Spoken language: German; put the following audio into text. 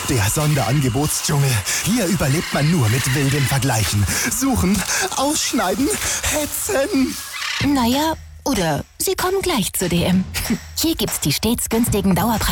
Der Sonderangebotsdschungel. Hier überlebt man nur mit wildem Vergleichen. Suchen, ausschneiden, hetzen. Naja, oder Sie kommen gleich zu DM. Hier gibt's die stets günstigen Dauerpreise.